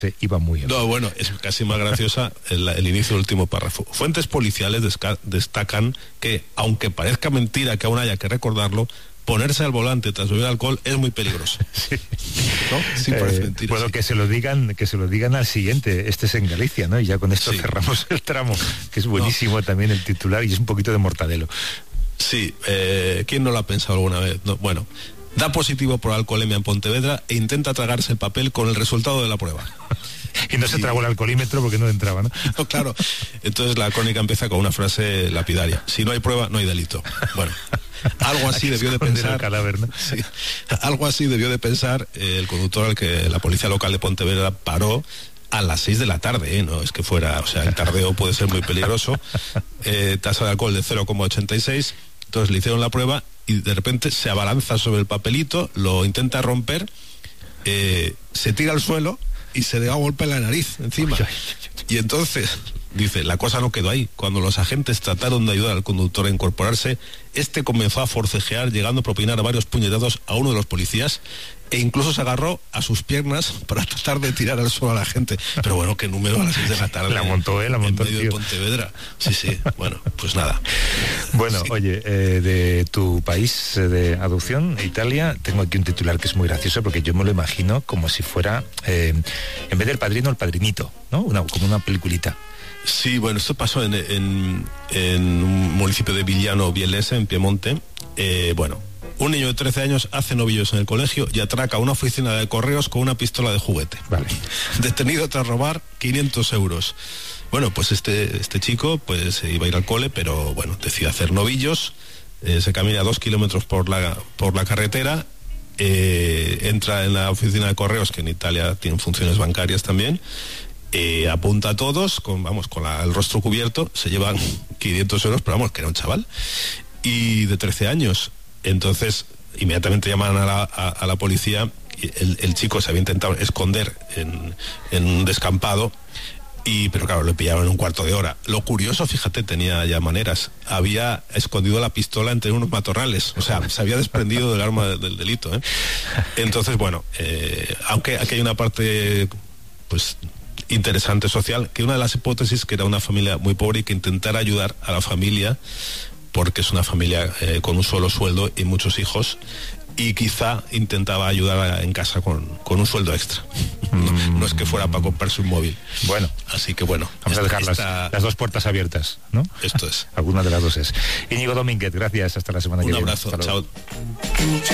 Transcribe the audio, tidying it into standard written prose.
iba muy bien. No, bueno, es casi más graciosa el inicio del último párrafo. Fuentes policiales destacan que, aunque parezca mentira que aún haya que recordarlo, ponerse al volante tras beber alcohol es muy peligroso. Sí. ¿No? Sí, parece mentira. Bueno, sí. que se lo digan al siguiente. Este es en Galicia, ¿no? Y ya con esto cerramos el tramo, que es buenísimo también el titular y es un poquito de mortadelo. Sí, ¿quién no lo ha pensado alguna vez? No, bueno, da positivo por alcoholemia en Pontevedra e intenta tragarse el papel con el resultado de la prueba. Y no se tragó el alcoholímetro porque no entraba, ¿no? No, claro. Entonces la crónica empieza con una frase lapidaria: si no hay prueba, no hay delito. Bueno, algo así debió de pensar. El cadáver, ¿no? Sí, algo así debió de pensar el conductor al que la policía local de Pontevedra paró a las 6 de la tarde, no es que fuera, o sea, el tardeo puede ser muy peligroso. Tasa de alcohol de 0,86. Entonces le hicieron la prueba y de repente se abalanza sobre el papelito, lo intenta romper, se tira al suelo y se da golpe en la nariz encima. Y entonces, dice, la cosa no quedó ahí. Cuando los agentes trataron de ayudar al conductor a incorporarse, este comenzó a forcejear, llegando a propinar varios puñetazos a uno de los policías e incluso se agarró a sus piernas para tratar de tirar al suelo a la gente. Pero bueno, qué número a las 6 de la tarde. La montó, en medio de Pontevedra. Sí, bueno, pues nada. Bueno, sí. Oye, de tu país de adopción, Italia, tengo aquí un titular que es muy gracioso porque yo me lo imagino como si fuera, en vez del Padrino, el Padrinito, ¿no? Como una peliculita. Sí, bueno, esto pasó en un municipio de Villano Bielese, en Piemonte. Un niño de 13 años hace novillos en el colegio y atraca una oficina de correos con una pistola de juguete. Vale. Detenido tras robar 500 euros. Bueno, pues este chico pues iba a ir al cole, pero bueno, decide hacer novillos. Se camina 2 kilómetros por la carretera. Entra en la oficina de correos, que en Italia tienen funciones bancarias también. Apunta a todos con el rostro cubierto. Se llevan 500 euros, pero vamos, que era un chaval. Y de 13 años. Entonces, inmediatamente llaman a la policía. El chico se había intentado esconder en un descampado, pero claro, le pillaron en un cuarto de hora. Lo curioso, fíjate, tenía ya maneras. Había escondido la pistola entre unos matorrales. O sea, se había desprendido del arma del delito, ¿eh? Entonces, bueno, aunque aquí hay una parte, pues, interesante social, que una de las hipótesis que era una familia muy pobre y que intentara ayudar a la familia, porque es una familia con un solo sueldo y muchos hijos, y quizá intentaba ayudar en casa con un sueldo extra. No es que fuera para comprarse un móvil. Bueno, así que bueno, vamos a dejar las dos puertas abiertas, ¿no? Esto es. Alguna de las dos es. Íñigo Domínguez, gracias, hasta la semana que viene. Un abrazo, chao.